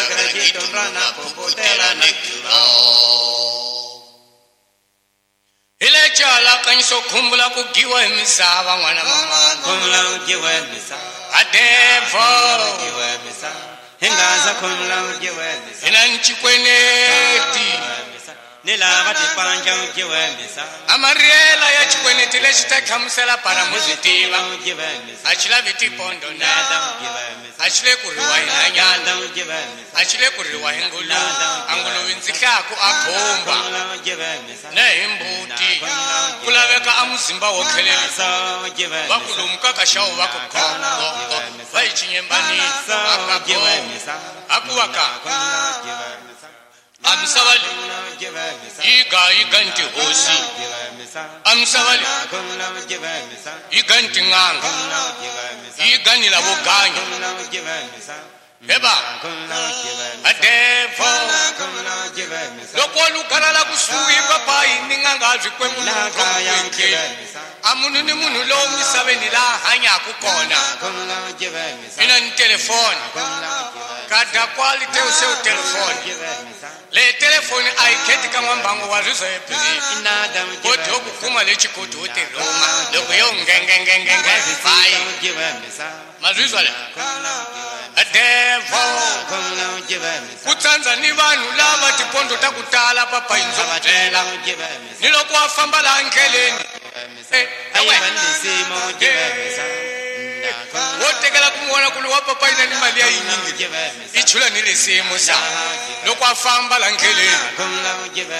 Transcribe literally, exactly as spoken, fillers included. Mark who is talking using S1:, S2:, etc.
S1: grajito rana popotela na kilo
S2: ile chala kanso kumbula kugiwa misava mwana mama
S1: kumla ujiwe misa
S2: adevo
S1: ujiwe misa hingaza kumla ujiwe misa
S2: ina nchikweneti
S1: nila bati panja ujiwe misa
S2: amariela ya chikweneti le chitakhamsela para muzitiva
S1: ujiwe misa
S2: achila viti pondo na
S1: ujiwe misa
S2: achile kuriwa inanyanda
S1: ujiwe misa
S2: achile kuriwa ingulu angulu winzikaku akhomba
S1: ujiwe misa
S2: na imbuti kulaveka amuzimba wokhelelisa
S1: ujiwe
S2: vakulumuka kashawo vakukhongo vayichinyembani
S1: ujiwe misa
S2: akuvaka amsavali iga iganti hosi amsavali iganti nganga iganila voganya heba adevo loko lukalala kusuhi papayi ninganga zvikwemunukeke amunu ni munhu lowu misaveni laha hanyaku kona ina ni telefoni kada kwali teuseu telefoni le telefoni ayikheti ka n'wambango wa rizo ephilini koti yo kukuma le chikoti wo tirhoma loko yo ngengengengenge hayi marizo le adevo ku tsandza ni vanhu lava tipondo ta ku tala papayi ndzo byela ni loko wa famba laha ndleleni wo tekela ku n'wi vona ku loyi wa papayi na ni mali ya yinyingi i chula ni risimu sa loko a famba laha ndleleni